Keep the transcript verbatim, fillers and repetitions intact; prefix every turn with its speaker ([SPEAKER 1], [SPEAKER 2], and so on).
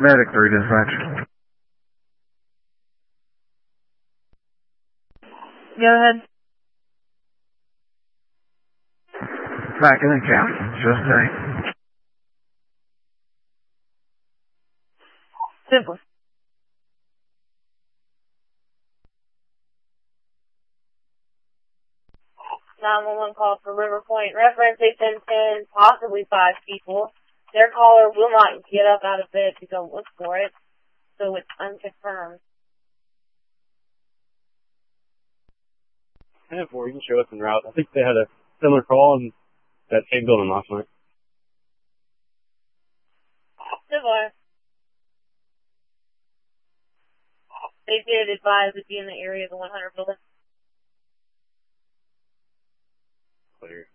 [SPEAKER 1] Medic three dispatch.
[SPEAKER 2] Go ahead.
[SPEAKER 1] Back in the county, just a...
[SPEAKER 2] Simple. nine one one call for River Point. Reference eight ten ten, possibly five people. Their caller will not get up out of bed to go look for it, so it's unconfirmed.
[SPEAKER 3] ten four, you can show us en route. I think they had a similar call in that same building last night.
[SPEAKER 2] Similar. They did advise to be in the area of the one hundred building.
[SPEAKER 3] Clear.